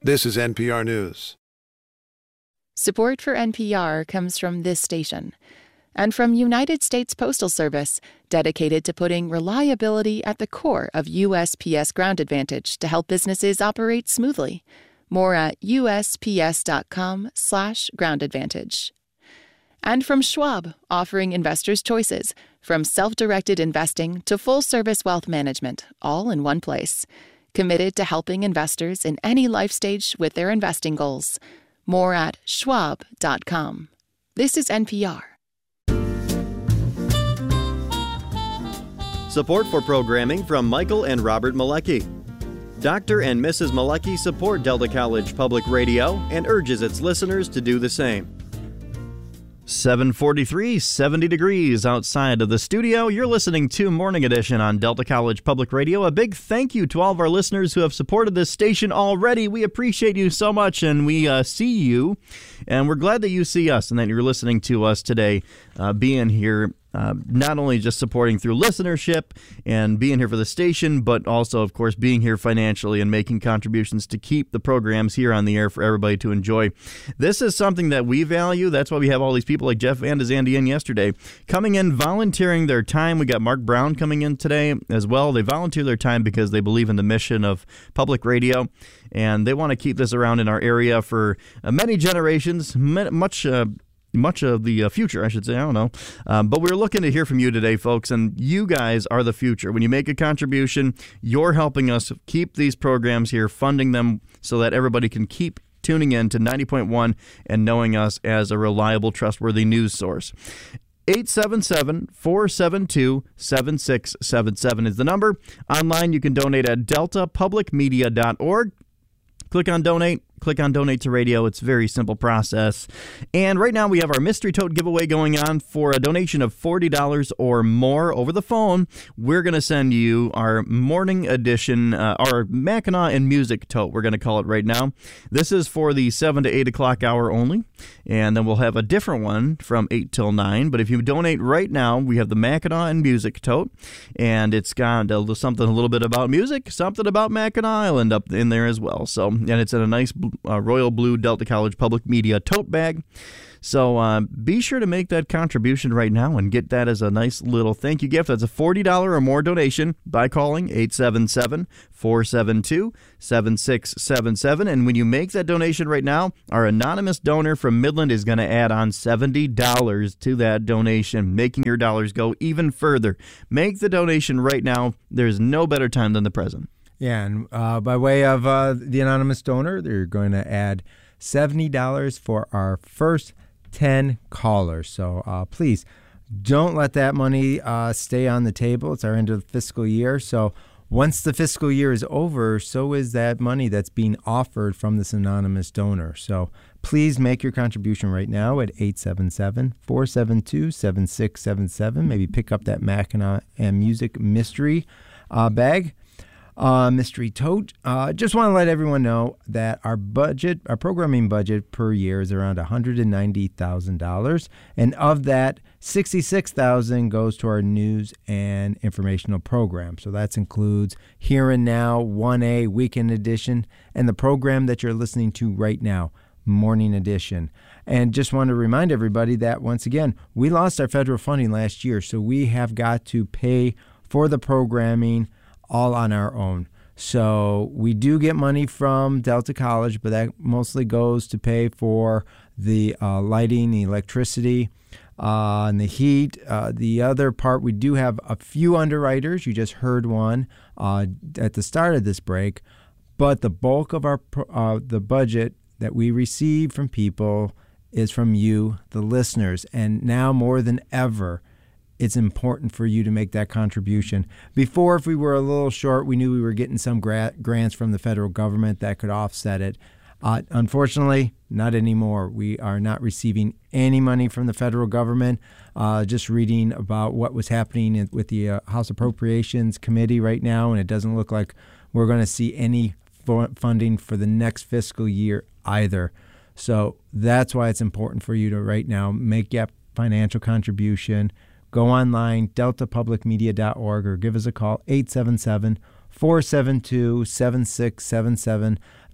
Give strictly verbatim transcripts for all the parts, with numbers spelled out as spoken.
This is N P R News. Support for N P R comes from this station and from United States Postal Service, dedicated to putting reliability at the core of U S P S Ground Advantage to help businesses operate smoothly. More at usps.com slash ground advantage. And from Schwab, offering investors choices, from self-directed investing to full-service wealth management, all in one place. Committed to helping investors in any life stage with their investing goals. More at schwab dot com. This is N P R. Support for programming from Michael and Robert Malecki. Doctor and Missus Malecki support Delta College Public Radio and urges its listeners to do the same. seven forty-three, seventy degrees outside of the studio. You're listening to Morning Edition on Delta College Public Radio. A big thank you to all of our listeners who have supported this station already. We appreciate you so much, and we uh, see you, and we're glad that you see us and that you're listening to us today, uh, being here. Uh, not only just supporting through listenership and being here for the station, but also, of course, being here financially and making contributions to keep the programs here on the air for everybody to enjoy. This is something that we value. That's why we have all these people like Jeff Van de Zandy in yesterday coming in, volunteering their time. We got Mark Brown coming in today as well. They volunteer their time because they believe in the mission of public radio, and they want to keep this around in our area for uh, many generations, much uh, much of the uh, future, I should say. I don't know. Um, but we're looking to hear from you today, folks, and you guys are the future. When you make a contribution, you're helping us keep these programs here, funding them so that everybody can keep tuning in to ninety point one and knowing us as a reliable, trustworthy news source. eight seven seven, four seven two, seven six seven seven is the number. Online, you can donate at delta public media dot org. Click on donate. Click on Donate to Radio. It's a very simple process. And right now we have our Mystery Tote giveaway going on. For a donation of forty dollars or more over the phone, we're going to send you our morning edition, uh, our Mackinac and Music Tote, we're going to call it right now. This is for the seven to eight o'clock hour only. And then we'll have a different one from eight till nine. But if you donate right now, we have the Mackinac and Music Tote. And it's got uh, something a little bit about music, something about Mackinac Island up in there as well. So, and it's in a nice Uh, royal blue Delta College Public Media tote bag. So uh, be sure to make that contribution right now and get that as a nice little thank you gift. That's a forty dollars or more donation by calling eight seven seven, four seven two, seven six seven seven. And when you make that donation right now, our anonymous donor from Midland is going to add on seventy dollars to that donation, making your dollars go even further. Make the donation right now. There's no better time than the present. Yeah, and uh, by way of uh, the anonymous donor, they're going to add seventy dollars for our first ten callers. So uh, please don't let that money uh, stay on the table. It's our end of the fiscal year. So once the fiscal year is over, so is that money that's being offered from this anonymous donor. So please make your contribution right now at eight seven seven, four seven two, seven six seven seven. Maybe pick up that Mackinac and Music mystery uh, bag. Uh, mystery tote. Uh, just want to let everyone know that our budget, our programming budget per year is around one hundred ninety thousand dollars. And of that, sixty-six thousand dollars goes to our news and informational program. So that includes Here and Now, one A, Weekend Edition, and the program that you're listening to right now, Morning Edition. And just want to remind everybody that, once again, we lost our federal funding last year, so we have got to pay for the programming all on our own. So we do get money from Delta College, but that mostly goes to pay for the uh, lighting, the electricity, uh, and the heat. Uh, the other part, we do have a few underwriters. You just heard one uh, at the start of this break. But the bulk of our uh, the budget that we receive from people is from you, the listeners. And now more than ever, it's important for you to make that contribution. Before, if we were a little short, we knew we were getting some gra- grants from the federal government that could offset it. Uh, unfortunately, not anymore. We are not receiving any money from the federal government. Uh, just reading about what was happening in, with the uh, House Appropriations Committee right now, and it doesn't look like we're going to see any f- funding for the next fiscal year either. So that's why it's important for you to right now make that financial contribution. Go online, delta public media dot org, or give us a call, eight seven seven, four seven two, seven six seven seven.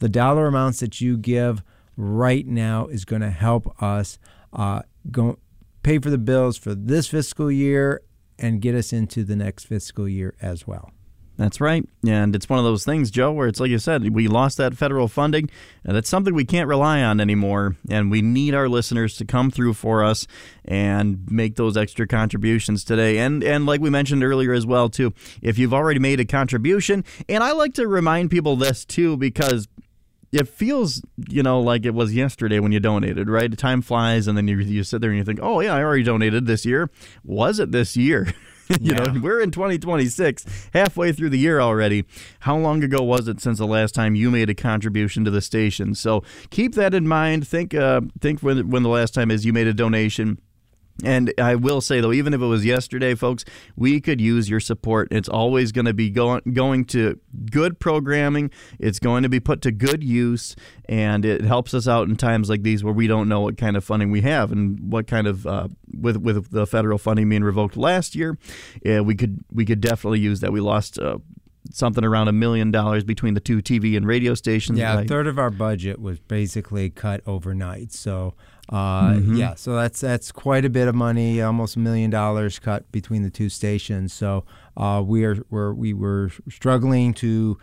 the dollar amounts that you give right now is going to help us uh, go pay for the bills for this fiscal year and get us into the next fiscal year as well. That's right. And it's one of those things, Joe, where it's like you said, we lost that federal funding. And that's something we can't rely on anymore. And we need our listeners to come through for us and make those extra contributions today. And and like we mentioned earlier as well, too, if you've already made a contribution, and I like to remind people this, too, because it feels, you know, like it was yesterday when you donated, right? Time flies, and then you, you sit there and you think, oh, yeah, I already donated this year. Was it this year? You yeah. know, we're in twenty twenty-six, halfway through the year already. How long ago was it since the last time you made a contribution to the station? So keep that in mind. Think uh, think when, when the last time is you made a donation. And I will say, though, even if it was yesterday, folks, we could use your support. It's always going to be going going to good programming. It's going to be put to good use, and it helps us out in times like these where we don't know what kind of funding we have and what kind of uh, with with the federal funding being revoked last year. Uh, we could we could definitely use that. We lost Uh, something around a million dollars between the two T V and radio stations. Yeah, right? A third of our budget was basically cut overnight. So, uh, mm-hmm. yeah, so that's that's quite a bit of money, almost a million dollars cut between the two stations. So uh, we are we're, we were struggling to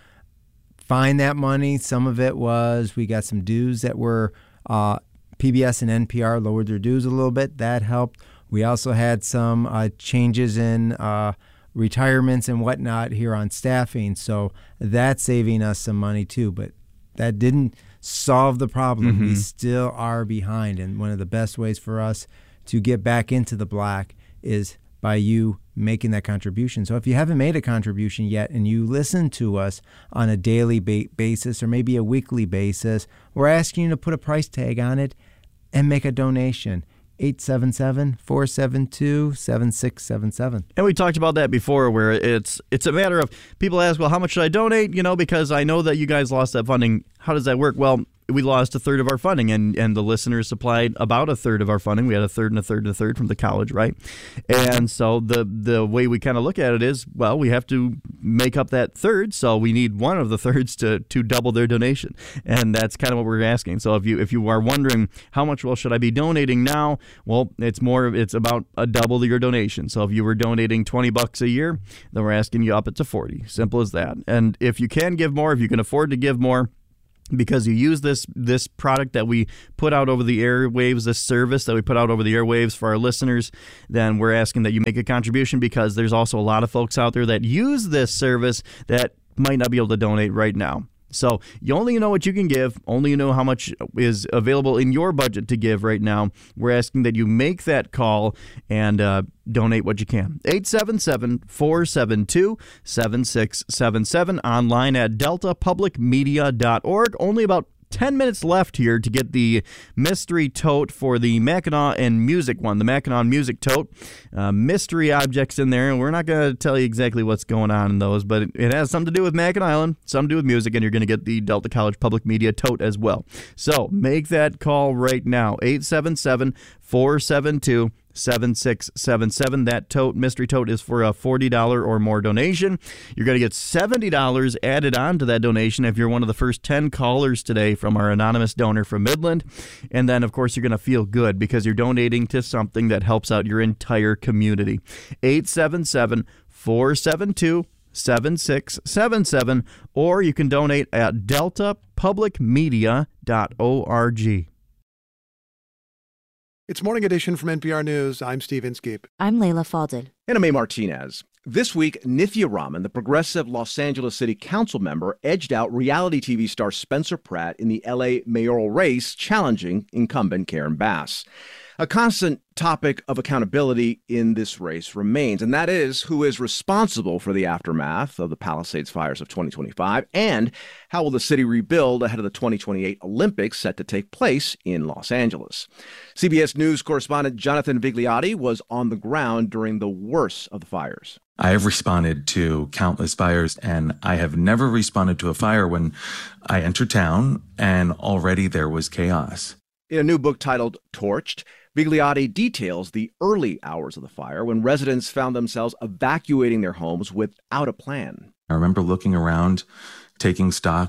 find that money. Some of it was we got some dues that were uh, P B S and N P R lowered their dues a little bit. That helped. We also had some uh, changes in uh, retirements and whatnot here on staffing, so that's saving us some money too, but that didn't solve the problem. Mm-hmm. We still are behind, and one of the best ways for us to get back into the black is by you making that contribution. So if you haven't made a contribution yet and you listen to us on a daily ba- basis or maybe a weekly basis, we're asking you to put a price tag on it and make a donation. eight seven seven, four seven two, seven six seven seven. And we talked about that before, where it's it's a matter of people ask, well, how much should I donate? You know, because I know that you guys lost that funding. How does that work? Well, we lost a third of our funding, and, and the listeners supplied about a third of our funding. We had a third and a third and a third from the college, right? And so the the way we kind of look at it is, well, we have to make up that third, so we need one of the thirds to to double their donation, and that's kind of what we're asking. So if you if you are wondering how much, well, should I be donating now? Well, it's more it's about a double your donation. So if you were donating twenty bucks a year, then we're asking you up it to forty. Simple as that. And if you can give more, if you can afford to give more, because you use this this product that we put out over the airwaves, this service that we put out over the airwaves for our listeners, then we're asking that you make a contribution, because there's also a lot of folks out there that use this service that might not be able to donate right now. So you only know what you can give, only you know how much is available in your budget to give right now. We're asking that you make that call and uh, donate what you can. eight seven seven, four seven two, seven six seven seven, online at delta public media dot org. Only about ten minutes left here to get the mystery tote for the Mackinac and Music one, the Mackinac Music tote. Uh, mystery objects in there, and we're not going to tell you exactly what's going on in those, but it, it has something to do with Mackinac Island, something to do with music, and you're going to get the Delta College Public Media tote as well. So make that call right now, eight seven seven, four seven two, seven six seven seven. That tote, mystery tote, is for a forty dollars or more donation. You're going to get seventy dollars added on to that donation if you're one of the first ten callers today from our anonymous donor from Midland. And then, of course, you're going to feel good because you're donating to something that helps out your entire community. eight seven seven, four seven two, seven six seven seven, or you can donate at delta public media dot org. It's Morning Edition from N P R News. I'm Steve Inskeep. I'm Layla Falded. And I'm May Martinez. This week, Nithya Raman, the progressive Los Angeles City Council member, edged out reality T V star Spencer Pratt in the L A mayoral race, challenging incumbent Karen Bass. A constant topic of accountability in this race remains, and that is who is responsible for the aftermath of the Palisades fires of twenty twenty-five, and how will the city rebuild ahead of the twenty twenty-eight Olympics set to take place in Los Angeles. C B S News correspondent Jonathan Vigliotti was on the ground during the worst of the fires. I have responded to countless fires, and I have never responded to a fire when I entered town and already there was chaos. In a new book titled Torched, Vigliotti details the early hours of the fire when residents found themselves evacuating their homes without a plan. I remember looking around, taking stock,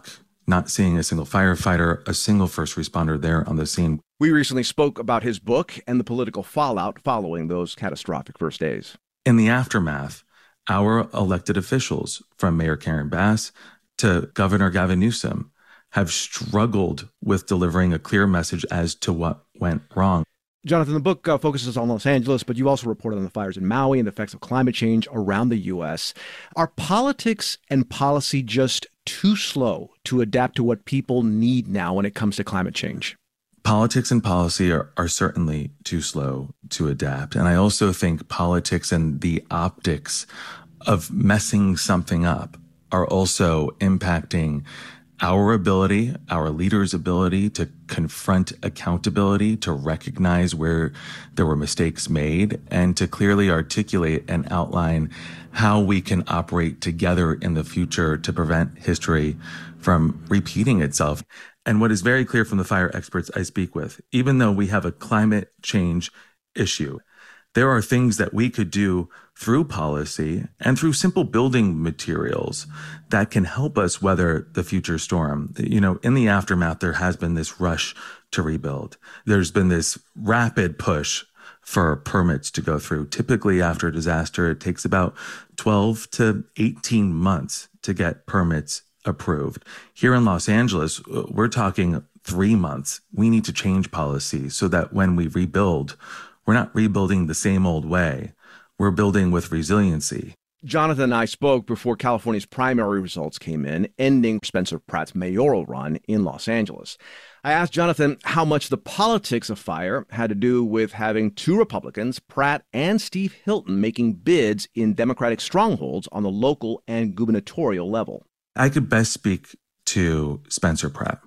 not seeing a single firefighter, a single first responder there on the scene. We recently spoke about his book and the political fallout following those catastrophic first days. In the aftermath, our elected officials, from Mayor Karen Bass to Governor Gavin Newsom, have struggled with delivering a clear message as to what went wrong. Jonathan, the book uh, focuses on Los Angeles, but you also reported on the fires in Maui and the effects of climate change around the U S. Are politics and policy just too slow to adapt to what people need now when it comes to climate change? Politics and policy are, are certainly too slow to adapt. And I also think politics and the optics of messing something up are also impacting our ability, our leaders' ability to confront accountability, to recognize where there were mistakes made, and to clearly articulate and outline how we can operate together in the future to prevent history from repeating itself. And what is very clear from the fire experts I speak with, even though we have a climate change issue, there are things that we could do through policy and through simple building materials that can help us weather the future storm. You know, in the aftermath, there has been this rush to rebuild. There's been this rapid push for permits to go through. Typically, after a disaster, it takes about twelve to eighteen months to get permits approved. Here in Los Angeles, we're talking three months. We need to change policy so that when we rebuild, we're not rebuilding the same old way. We're building with resiliency. Jonathan and I spoke before California's primary results came in, ending Spencer Pratt's mayoral run in Los Angeles. I asked Jonathan how much the politics of fire had to do with having two Republicans, Pratt and Steve Hilton, making bids in Democratic strongholds on the local and gubernatorial level. I could best speak to Spencer Pratt.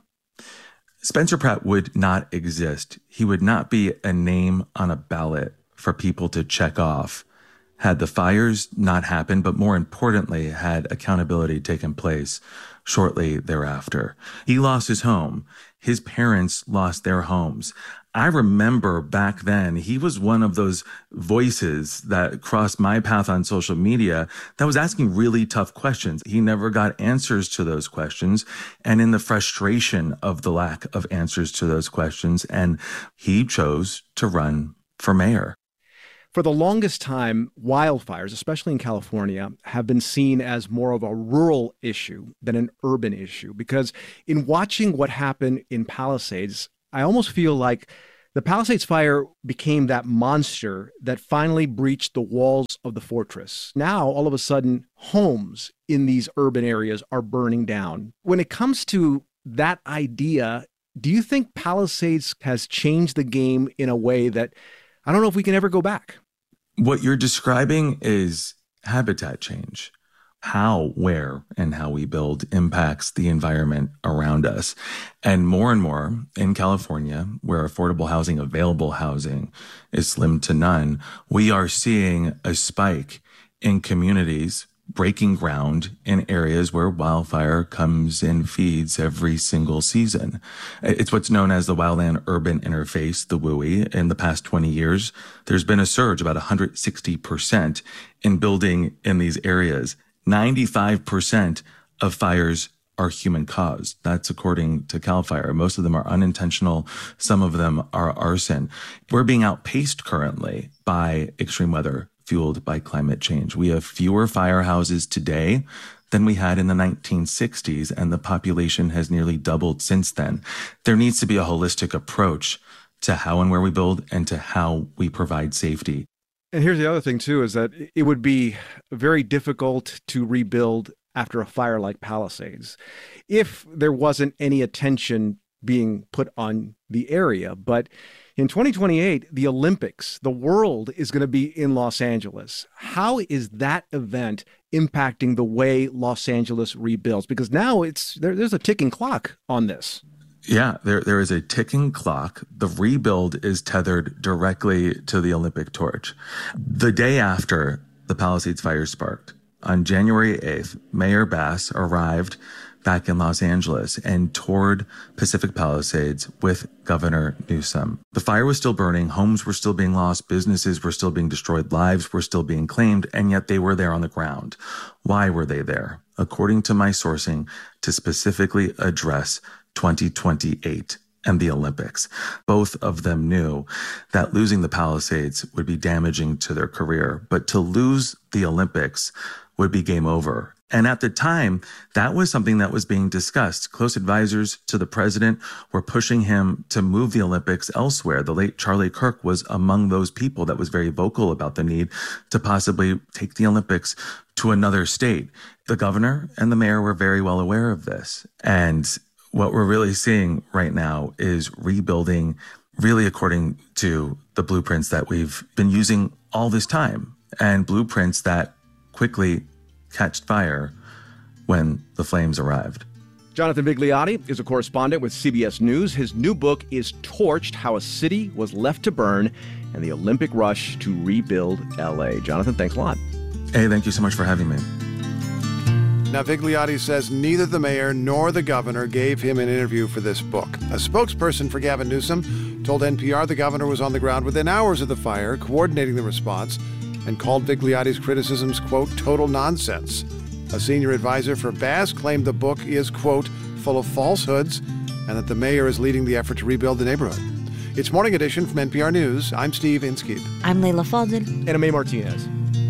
Spencer Pratt would not exist. He would not be a name on a ballot for people to check off had the fires not happened, but more importantly, had accountability taken place shortly thereafter. He lost his home. His parents lost their homes. I remember back then, he was one of those voices that crossed my path on social media that was asking really tough questions. He never got answers to those questions. And in the frustration of the lack of answers to those questions, and he chose to run for mayor. For the longest time, wildfires, especially in California, have been seen as more of a rural issue than an urban issue. Because in watching what happened in Palisades, I almost feel like the Palisades fire became that monster that finally breached the walls of the fortress. Now, all of a sudden, homes in these urban areas are burning down. When it comes to that idea, do you think Palisades has changed the game in a way that I don't know if we can ever go back? What you're describing is habitat change. How, where, and how we build impacts the environment around us. And more and more in California, where affordable housing, available housing is slim to none, we are seeing a spike in communities breaking ground in areas where wildfire comes and feeds every single season. It's what's known as the wildland-urban interface, the W U I. In the past twenty years, there's been a surge, about one hundred sixty percent in building in these areas. ninety-five percent of fires are human caused. That's according to CAL FIRE. Most of them are unintentional. Some of them are arson. We're being outpaced currently by extreme weather fueled by climate change. We have fewer firehouses today than we had in the nineteen sixties, and the population has nearly doubled since then. There needs to be a holistic approach to how and where we build and to how we provide safety. And here's the other thing, too, is that it would be very difficult to rebuild after a fire like Palisades if there wasn't any attention being put on the area. But in twenty twenty-eight, the Olympics, the world is going to be in Los Angeles. How is that event impacting the way Los Angeles rebuilds? Because now it's there, there's a ticking clock on this. Yeah, there there is a ticking clock. The rebuild is tethered directly to the Olympic torch. The day after the Palisades fire sparked, on January eighth, Mayor Bass arrived back in Los Angeles and toured Pacific Palisades with Governor Newsom. The fire was still burning, homes were still being lost, businesses were still being destroyed, lives were still being claimed, and yet they were there on the ground. Why were they there? according to my sourcing, to specifically address twenty twenty-eight and the Olympics. Both of them knew that losing the Palisades would be damaging to their career, but to lose the Olympics would be game over. And at the time, that was something that was being discussed. Close advisors to the president were pushing him to move the Olympics elsewhere. The late Charlie Kirk was among those people that was very vocal about the need to possibly take the Olympics to another state. The governor and the mayor were very well aware of this. And what we're really seeing right now is rebuilding really according to the blueprints that we've been using all this time, and blueprints that quickly catch fire when the flames arrived. Jonathan Vigliotti is a correspondent with C B S News. His new book is Torched: How a City Was Left to Burn and the Olympic Rush to Rebuild L A. Jonathan, thanks a lot. Hey, thank you so much for having me. Now, Vigliotti says neither the mayor nor the governor gave him an interview for this book. A spokesperson for Gavin Newsom told N P R the governor was on the ground within hours of the fire, coordinating the response, and called Vigliotti's criticisms, quote, total nonsense. A senior advisor for Bass claimed the book is, quote, full of falsehoods, and that the mayor is leading the effort to rebuild the neighborhood. It's Morning Edition from N P R News. I'm Steve Inskeep. I'm Layla Falden. And I'm May Martinez.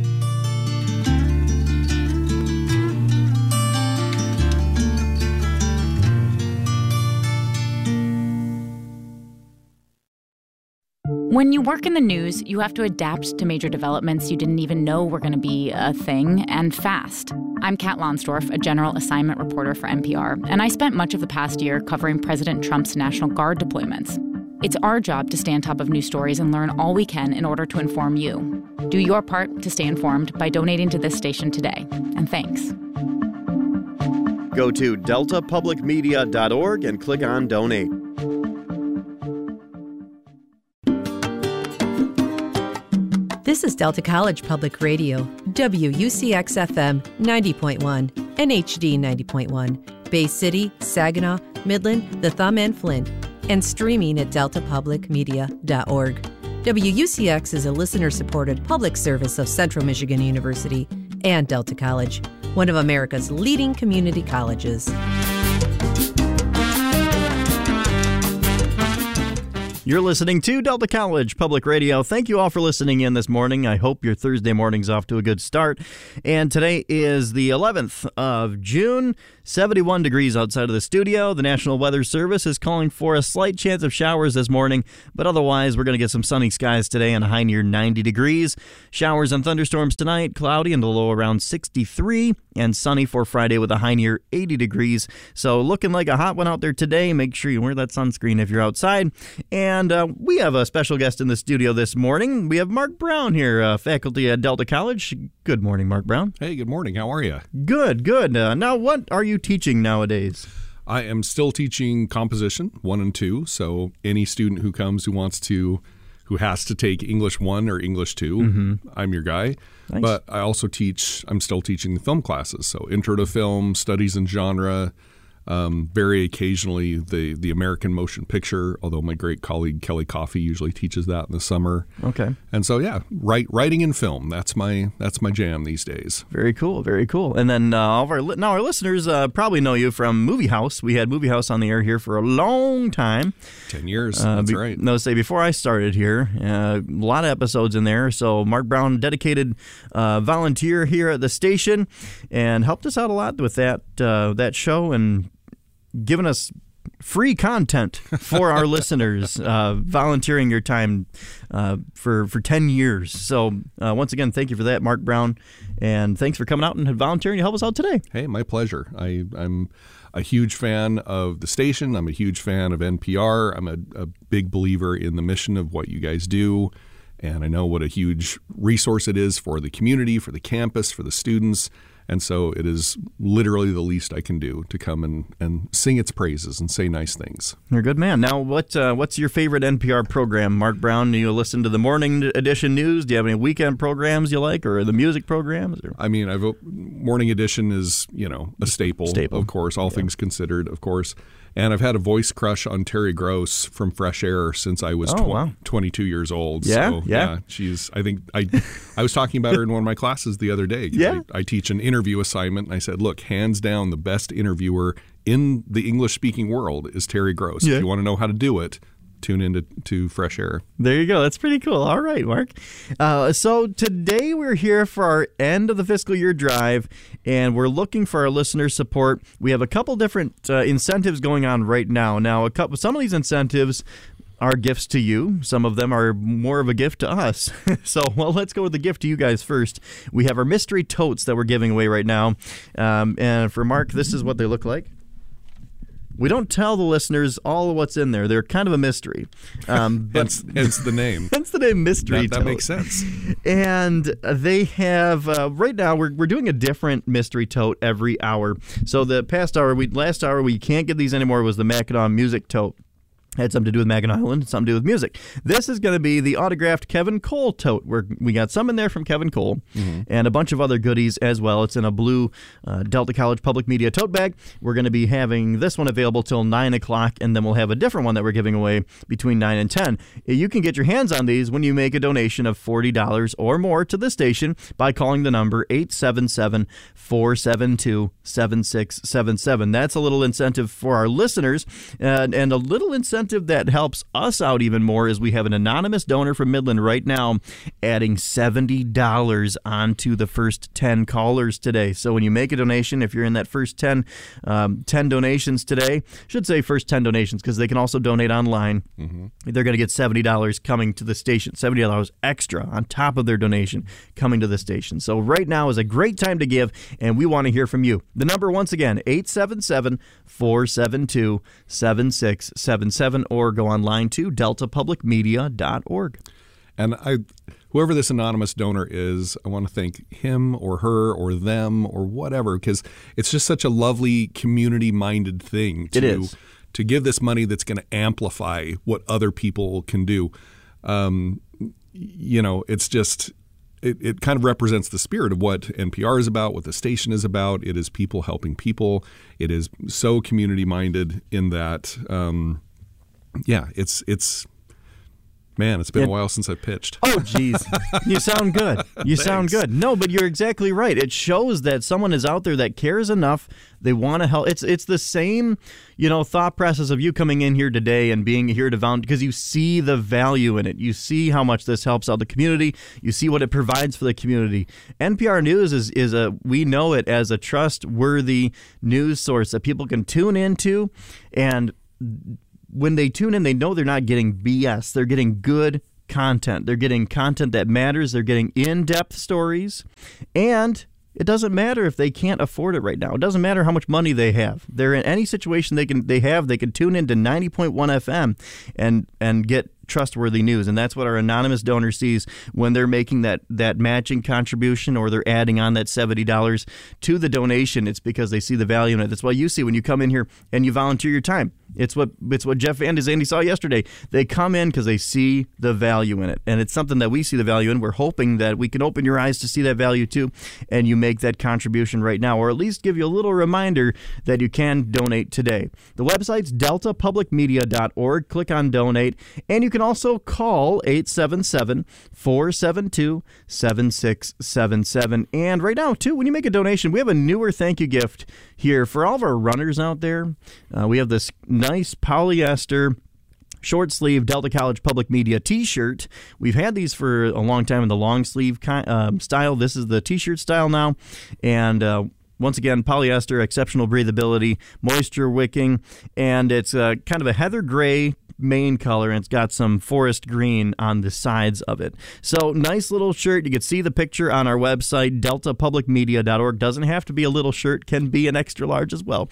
When you work in the news, you have to adapt to major developments you didn't even know were going to be a thing, and fast. I'm Kat Lonsdorf, a general assignment reporter for N P R, and I spent much of the past year covering President Trump's National Guard deployments. It's our job to stay on top of news stories and learn all we can in order to inform you. Do your part to stay informed by donating to this station today. And thanks. Go to delta public media dot org and click on Donate. This is Delta College Public Radio, W U C X F M ninety point one, and H D ninety point one, Bay City, Saginaw, Midland, the Thumb, and Flint, and streaming at delta public media dot org. W U C X is a listener-supported public service of Central Michigan University and Delta College, one of America's leading community colleges. You're listening to Delta College Public Radio. Thank you all for listening in this morning. I hope your Thursday morning's off to a good start. And today is the eleventh of June, seventy-one degrees outside of the studio. The National Weather Service is calling for a slight chance of showers this morning, but otherwise we're going to get some sunny skies today and a high near ninety degrees. Showers and thunderstorms tonight, cloudy and a low around sixty-three, and sunny for Friday with a high near eighty degrees. So looking like a hot one out there today. Make sure you wear that sunscreen if you're outside. And And uh, we have a special guest in the studio this morning. We have Mark Brown here, uh, faculty at Delta College. Good morning, Mark Brown. Hey, good morning. How are you? Good, good. Uh, now, what are you teaching nowadays? I am still teaching composition one and two. So any student who comes who wants to, who has to take English one or English two, mm-hmm. I'm your guy. Nice. But I also teach, I'm still teaching the film classes. So intro to film, studies in genre, Um, very occasionally the, the American motion picture, although my great colleague Kelly Coffey usually teaches that in the summer. Okay. And so, yeah, write, writing and film, that's my that's my jam these days. Very cool, very cool. And then uh, all of our li- now our listeners uh, probably know you from Movie House. We had Movie House on the air here for a long time. Ten years, uh, that's be- right. No, say before I started here, uh, a lot of episodes in there. So Mark Brown, dedicated uh, volunteer here at the station, and helped us out a lot with that uh, that show and giving us free content for our listeners, uh, volunteering your time uh, for, for ten years. So uh, once again, thank you for that, Mark Brown, and thanks for coming out and volunteering to help us out today. Hey, my pleasure. I, I'm a huge fan of the station. I'm a huge fan of N P R. I'm a, a big believer in the mission of what you guys do, and I know what a huge resource it is for the community, for the campus, for the students. And so it is literally the least I can do to come and, and sing its praises and say nice things. You're a good man. Now, what uh, what's your favorite N P R program, Mark Brown? Do you listen to the morning edition news? Do you have any weekend programs you like, or the music programs? Or? I mean, I've morning edition is, you know, a staple, staple. of course, all yeah. things considered, of course. And I've had a voice crush on Terry Gross from Fresh Air since I was oh, tw- wow. twenty-two years old. Yeah, so, yeah. yeah. She's. I think I. I was talking about her in one of my classes the other day. Yeah. I, I teach an interview assignment, and I said, look, hands down, the best interviewer in the English-speaking world is Terry Gross. Yeah. If you want to know how to do it, tune into to Fresh Air. There you go. That's pretty cool. All right, Mark. Uh, so today we're here for our end of the fiscal year drive, and we're looking for our listener support. We have a couple different uh, incentives going on right now. Now, a couple, some of these incentives are gifts to you. Some of them are more of a gift to us. So, well, let's go with the gift to you guys first. We have our mystery totes that we're giving away right now. Um, and for Mark, this is what they look like. We don't tell the listeners all of what's in there. They're kind of a mystery. Um, but hence, hence the name. Hence the name Mystery That, that makes sense. And they have, uh, right now, we're we're doing a different mystery tote every hour. So the past hour, we last hour, we can't get these anymore, was the Mackinac Music Tote. Had something to do with Mackinac Island, something to do with music. This is going to be the autographed Kevin Cole tote. Where we got some in there from Kevin Cole, mm-hmm. and a bunch of other goodies as well. It's in a blue uh, Delta College Public Media tote bag. We're going to be having this one available till nine o'clock, and then we'll have a different one that we're giving away between nine and ten. You can get your hands on these when you make a donation of forty dollars or more to the station by calling the number eight seven seven, four seven two, seven six seven seven. That's a little incentive for our listeners, and, and a little incentive that helps us out even more is we have an anonymous donor from Midland right now adding seventy dollars onto the first ten callers today. So when you make a donation, if you're in that first ten, um, ten donations today, I should say first ten donations because they can also donate online. Mm-hmm. They're going to get seventy dollars coming to the station, seventy dollars extra on top of their donation coming to the station. So right now is a great time to give, and we want to hear from you. The number, once again, eight seven seven, four seven two, seven six seven seven, or go online to delta public media dot org. And I, whoever this anonymous donor is, I want to thank him or her or them or whatever, because it's just such a lovely community-minded thing to, it is. to give this money that's going to amplify what other people can do. Um, you know, it's just... It, it kind of represents the spirit of what N P R is about, what the station is about. It is people helping people. It is so community-minded in that, um, yeah, it's it's man, it's been it, a while since I pitched. Oh, geez. You sound good. You sound good. No, but you're exactly right. It shows that someone is out there that cares enough. They want to help. It's it's the same, you know, thought process of you coming in here today and being here to volunteer because you see the value in it. You see how much this helps out the community. You see what it provides for the community. N P R News is is a we know it as a trustworthy news source that people can tune into, and when they tune in, they know they're not getting B S. They're getting good content. They're getting content that matters. They're getting in-depth stories, and it doesn't matter if they can't afford it right now. It doesn't matter how much money they have. They're in any situation they can they have. They can tune into ninety point one F M and and get trustworthy news, and that's what our anonymous donor sees when they're making that that matching contribution or they're adding on that seventy dollars to the donation. It's because they see the value in it. That's why you see when you come in here and you volunteer your time. It's what it's what Jeff and Andy saw yesterday. They come in because they see the value in it, and it's something that we see the value in. We're hoping that we can open your eyes to see that value too, and you make that contribution right now, or at least give you a little reminder that you can donate today. The website's delta public media dot org. Click on donate, and you can also call eight seven seven, four seven two, seven six seven seven. And right now, too, when you make a donation, we have a newer thank you gift here for all of our runners out there. Uh, we have this nice polyester short sleeve Delta College Public Media t-shirt. We've had these for a long time in the long sleeve ki- uh, style. This is the t-shirt style now. And uh, once again, polyester, exceptional breathability, moisture wicking, and it's uh, kind of a heather gray main color, and it's got some forest green on the sides of it. So nice little shirt. You can see the picture on our website, delta public media dot org. Doesn't have to be a little shirt, can be an extra large as well.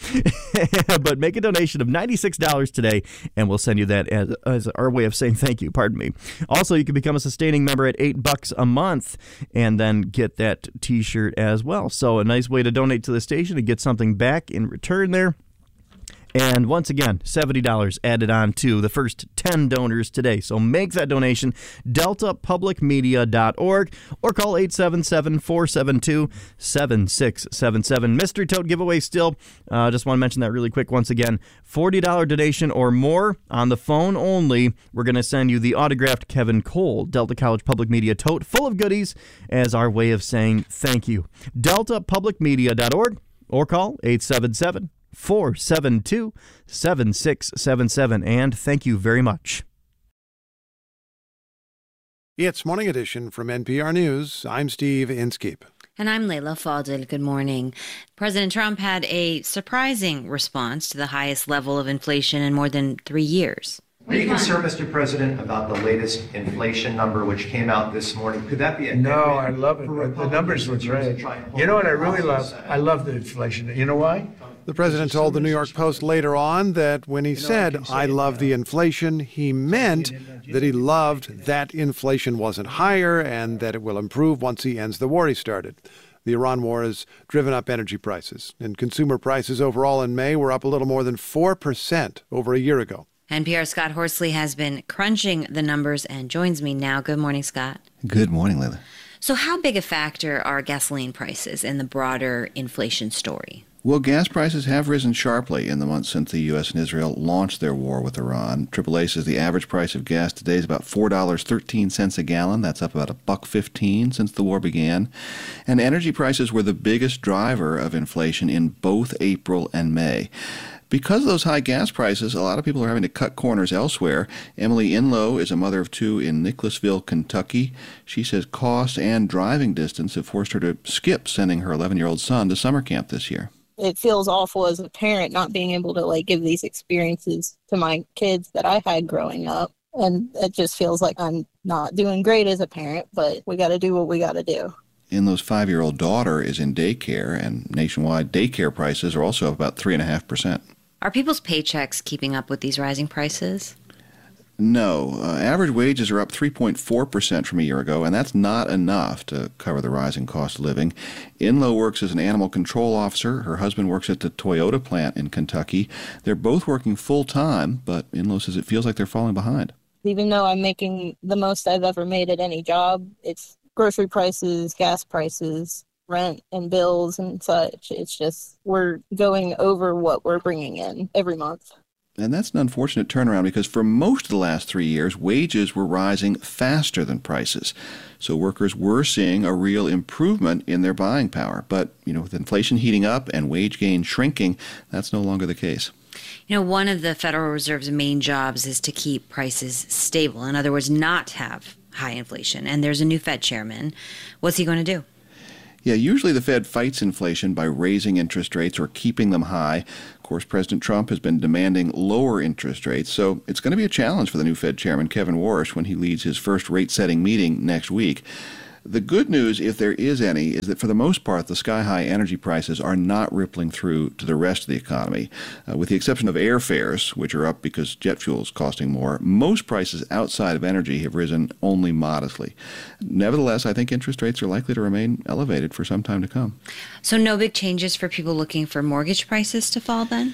But make a donation of ninety-six dollars today, and we'll send you that as, as our way of saying thank you. Pardon me. Also, you can become a sustaining member at eight bucks a month and then get that t-shirt as well. So a nice way to donate to the station and get something back in return there. And once again, seventy dollars added on to the first ten donors today. So make that donation, delta public media dot org, or call eight seven seven, four seven two, seven six seven seven. Mystery Tote giveaway still. Uh, just want to mention that really quick once again. forty dollars donation or more on the phone only. We're going to send you the autographed Kevin Cole Delta College Public Media Tote full of goodies as our way of saying thank you. delta public media dot org or call eight seven seven, four seven two, seven six seven seven. And thank you very much. It's Morning Edition from N P R News. I'm Steve Inskeep. And I'm Layla Fadel. Good morning. President Trump had a surprising response to the highest level of inflation in more than three years. Are you concerned, Mister President, about the latest inflation number which came out this morning? Could that be a No, I love it. The numbers look great. You know what I really love? I love the inflation. You know why? The president told the New York Post later on that when he said, I love the inflation, he meant that he loved that inflation wasn't higher and that it will improve once he ends the war he started. The Iran war has driven up energy prices, and consumer prices overall in May were up a little more than four percent over a year ago. N P R's Scott Horsley has been crunching the numbers and joins me now. Good morning, Scott. Good morning, Layla. So how big a factor are gasoline prices in the broader inflation story? Well, gas prices have risen sharply in the months since the U S and Israel launched their war with Iran. triple A says the average price of gas today is about four dollars and thirteen cents a gallon. That's up about a buck fifteen since the war began. And energy prices were the biggest driver of inflation in both April and May. Because of those high gas prices, a lot of people are having to cut corners elsewhere. Emily Inlow is a mother of two in Nicholasville, Kentucky. She says cost and driving distance have forced her to skip sending her eleven-year-old son to summer camp this year. It feels awful as a parent not being able to like give these experiences to my kids that I had growing up. And it just feels like I'm not doing great as a parent, but we got to do what we got to do. Inlow's five-year-old daughter is in daycare, and nationwide daycare prices are also up about three point five percent. Are people's paychecks keeping up with these rising prices? No. Uh, average wages are up three point four percent from a year ago, and that's not enough to cover the rising cost of living. Inlow works as an animal control officer. Her husband works at the Toyota plant in Kentucky. They're both working full-time, but Inlow says it feels like they're falling behind. Even though I'm making the most I've ever made at any job, it's grocery prices, gas prices, rent and bills and such. It's just we're going over what we're bringing in every month. And that's an unfortunate turnaround because for most of the last three years, wages were rising faster than prices. So workers were seeing a real improvement in their buying power. But, you know, with inflation heating up and wage gain shrinking, that's no longer the case. You know, one of the Federal Reserve's main jobs is to keep prices stable. In other words, not have high inflation. And there's a new Fed chairman. What's he going to do? Yeah, usually the Fed fights inflation by raising interest rates or keeping them high. Of course, President Trump has been demanding lower interest rates, so it's going to be a challenge for the new Fed chairman, Kevin Warsh, when he leads his first rate-setting meeting next week. The good news, if there is any, is that for the most part, the sky-high energy prices are not rippling through to the rest of the economy. Uh, with the exception of airfares, which are up because jet fuel is costing more, most prices outside of energy have risen only modestly. Nevertheless, I think interest rates are likely to remain elevated for some time to come. So no big changes for people looking for mortgage prices to fall then?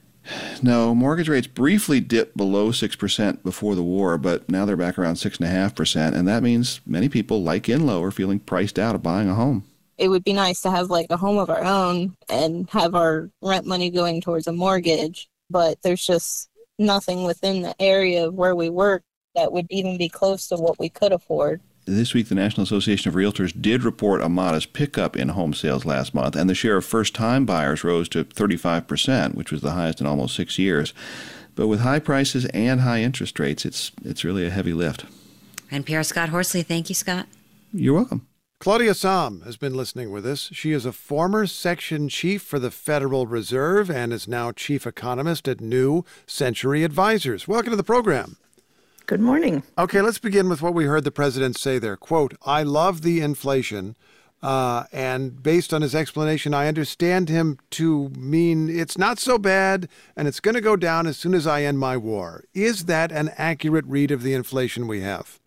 No, mortgage rates briefly dipped below six percent before the war, but now they're back around six point five percent, and that means many people, like Inlow, are feeling priced out of buying a home. It would be nice to have like a home of our own and have our rent money going towards a mortgage, but there's just nothing within the area of where we work that would even be close to what we could afford. This week, the National Association of Realtors did report a modest pickup in home sales last month, and the share of first-time buyers rose to thirty-five percent, which was the highest in almost six years. But with high prices and high interest rates, it's it's really a heavy lift. N P R Scott Horsley. Thank you, Scott. You're welcome. Claudia Sahm has been listening with us. She is a former section chief for the Federal Reserve and is now chief economist at New Century Advisors. Welcome to the program. Good morning. Okay, let's begin with what we heard the president say there. Quote, I love the inflation. Uh, and based on his explanation, I understand him to mean it's not so bad and it's going to go down as soon as I end my war. Is that an accurate read of the inflation we have?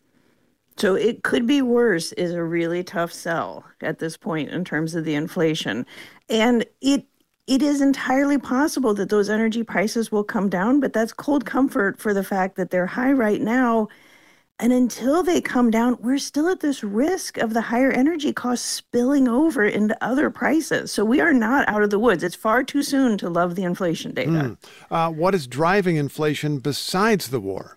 So it could be worse is a really tough sell at this point in terms of the inflation. And it it is entirely possible that those energy prices will come down, but that's cold comfort for the fact that they're high right now. And until they come down, we're still at this risk of the higher energy costs spilling over into other prices. So we are not out of the woods. It's far too soon to love the inflation data. Mm. Uh, what is driving inflation besides the war?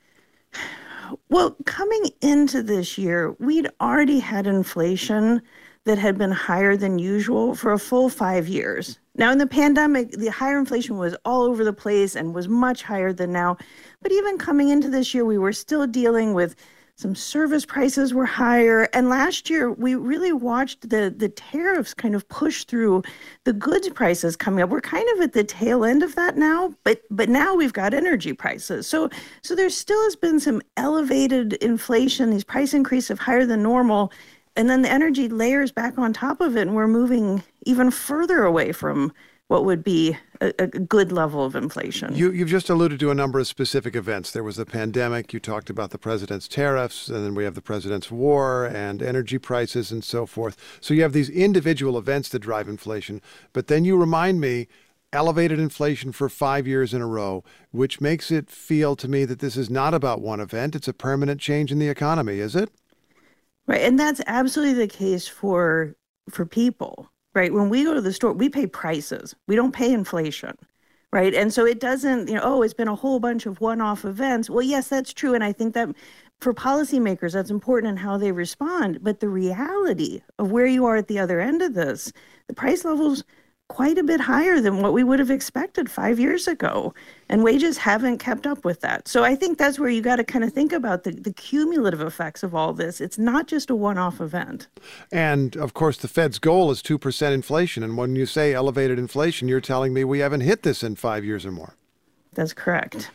Well, coming into this year, we'd already had inflation that had been higher than usual for a full five years. Now, in the pandemic, the higher inflation was all over the place and was much higher than now. But even coming into this year, we were still dealing with some service prices were higher. And last year, we really watched the, the tariffs kind of push through the goods prices coming up. We're kind of at the tail end of that now, but but now we've got energy prices. So, so there still has been some elevated inflation, these price increases higher than normal. And then the energy layers back on top of it, and we're moving even further away from what would be a, a good level of inflation. You, you've just alluded to a number of specific events. There was the pandemic. You talked about the president's tariffs, and then we have the president's war and energy prices and so forth. So you have these individual events that drive inflation. But then you remind me, elevated inflation for five years in a row, which makes it feel to me that this is not about one event. It's a permanent change in the economy, is it? Right. And that's absolutely the case for for people, right? When we go to the store, we pay prices. We don't pay inflation, right? And so it doesn't, you know, oh, it's been a whole bunch of one-off events. Well, yes, that's true. And I think that for policymakers, that's important in how they respond. But the reality of where you are at the other end of this, the price levels quite a bit higher than what we would have expected five years ago. And wages haven't kept up with that. So I think that's where you got to kind of think about the, the cumulative effects of all this. It's not just a one-off event. And, of course, the Fed's goal is two percent inflation. And when you say elevated inflation, you're telling me we haven't hit this in five years or more. That's correct.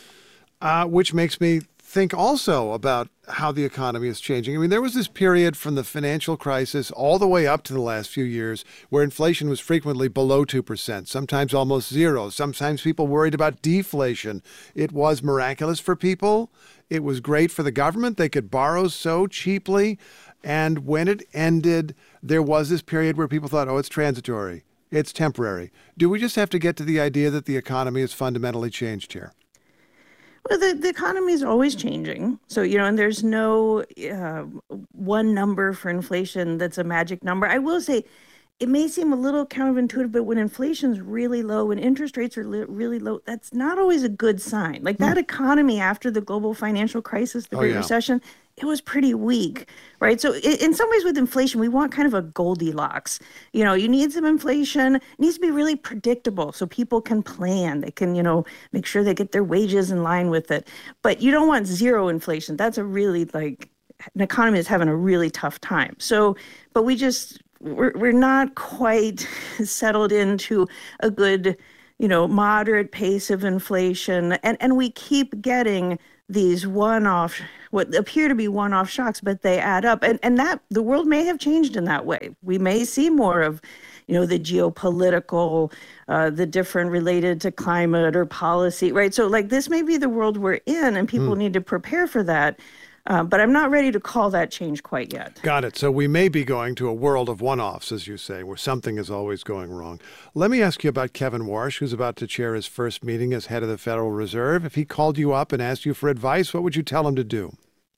Uh, which makes me think also about how the economy is changing. I mean, there was this period from the financial crisis all the way up to the last few years where inflation was frequently below two percent, sometimes almost zero. Sometimes people worried about deflation. It was miraculous for people. It was great for the government. They could borrow so cheaply. And when it ended, there was this period where people thought, oh, it's transitory. It's temporary. Do we just have to get to the idea that the economy has fundamentally changed here? Well, the, the economy is always changing. So, you know, and there's no uh, one number for inflation that's a magic number. I will say it may seem a little counterintuitive, but when inflation's really low, when interest rates are li- really low, that's not always a good sign. Like that mm. economy after the global financial crisis, the oh, Great yeah. Recession, it was pretty weak, right? So in some ways with inflation, we want kind of a Goldilocks. You know, you need some inflation. It needs to be really predictable so people can plan. They can, you know, make sure they get their wages in line with it. But you don't want zero inflation. That's a really like an economy that's having a really tough time. So, but we just, we're, we're not quite settled into a good, you know, moderate pace of inflation. And, and we keep getting these one-off, what appear to be one-off shocks, but they add up. And and that the world may have changed in that way. We may see more of, you know, the geopolitical, uh, the different related to climate or policy, right? So like this may be the world we're in, and people mm. need to prepare for that. Uh, but I'm not ready to call that change quite yet. Got it. So we may be going to a world of one-offs, as you say, where something is always going wrong. Let me ask you about Kevin Warsh, who's about to chair his first meeting as head of the Federal Reserve. If he called you up and asked you for advice, what would you tell him to do?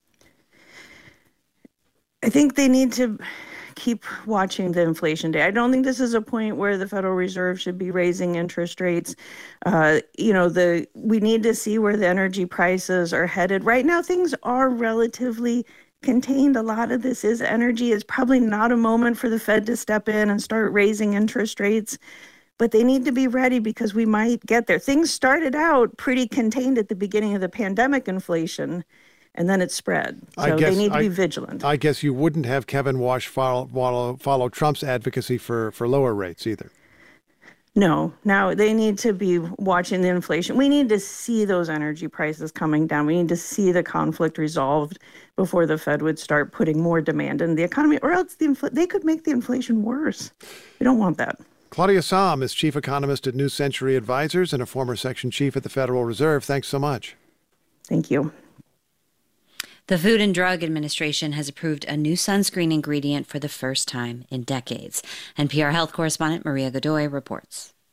I think they need to keep watching the inflation data. I don't think this is a point where the Federal Reserve should be raising interest rates. Uh, you know, the we need to see where the energy prices are headed. Right now, things are relatively contained. A lot of this is energy. It's probably not a moment for the Fed to step in and start raising interest rates, but they need to be ready because we might get there. Things started out pretty contained at the beginning of the pandemic inflation, and then it spread. So guess, they need to I, be vigilant. I guess you wouldn't have Kevin Warsh follow, follow, follow Trump's advocacy for, for lower rates either. No. Now they need to be watching the inflation. We need to see those energy prices coming down. We need to see the conflict resolved before the Fed would start putting more demand in the economy, or else the infl- they could make the inflation worse. We don't want that. Claudia Sahm is chief economist at New Century Advisors and a former section chief at the Federal Reserve. Thanks so much. Thank you. The Food and Drug Administration has approved a new sunscreen ingredient for the first time in decades. N P R health correspondent Maria Godoy reports.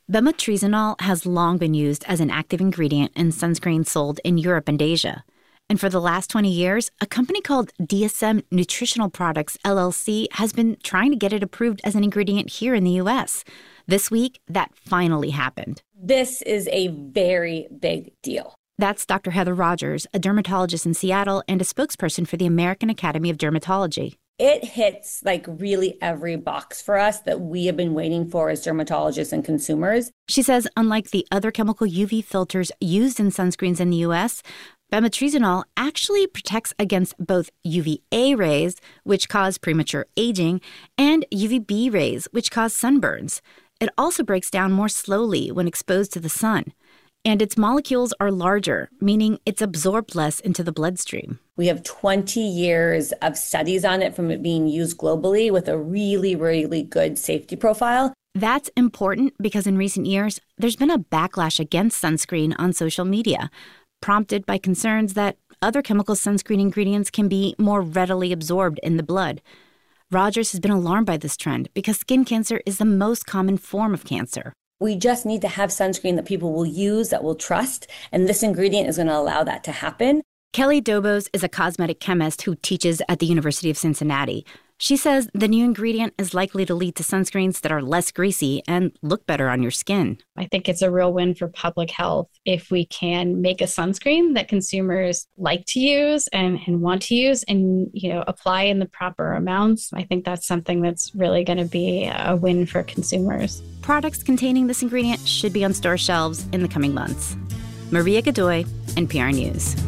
Bemetrizanol has long been used as an active ingredient in sunscreen sold in Europe and Asia. And for the last twenty years, a company called D S M Nutritional Products, L L C, has been trying to get it approved as an ingredient here in the U S. This week, that finally happened. This is a very big deal. That's Doctor Heather Rogers, a dermatologist in Seattle and a spokesperson for the American Academy of Dermatology. It hits like really every box for us that we have been waiting for as dermatologists and consumers. She says unlike the other chemical U V filters used in sunscreens in the U S, bemetrizanol actually protects against both U V A rays, which cause premature aging, and U V B rays, which cause sunburns. It also breaks down more slowly when exposed to the sun. And its molecules are larger, meaning it's absorbed less into the bloodstream. We have twenty years of studies on it from it being used globally with a really, really good safety profile. That's important because in recent years, there's been a backlash against sunscreen on social media, prompted by concerns that other chemical sunscreen ingredients can be more readily absorbed in the blood. Rogers has been alarmed by this trend because skin cancer is the most common form of cancer. We just need to have sunscreen that people will use, that will trust, and this ingredient is going to allow that to happen. Kelly Dobos is a cosmetic chemist who teaches at the University of Cincinnati. She says the new ingredient is likely to lead to sunscreens that are less greasy and look better on your skin. I think it's a real win for public health if we can make a sunscreen that consumers like to use and, and want to use and, you know, apply in the proper amounts. I think that's something that's really going to be a win for consumers. Products containing this ingredient should be on store shelves in the coming months. Maria Godoy, N P R News.